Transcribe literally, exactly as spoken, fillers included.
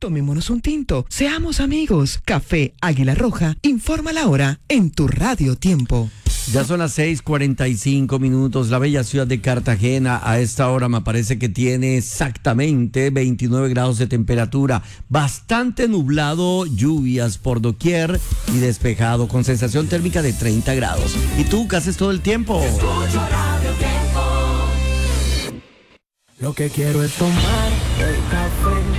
Tomémonos un tinto, seamos amigos. Café Águila Roja, informa la hora en tu Radio Tiempo. Ya son las seis cuarenta y cinco minutos. La bella ciudad de Cartagena a esta hora me parece que tiene exactamente veintinueve grados de temperatura. Bastante nublado, lluvias por doquier y despejado con sensación térmica de treinta grados. ¿Y tú qué haces todo el tiempo? Escucho Radio Tiempo. Lo que quiero es tomar el café.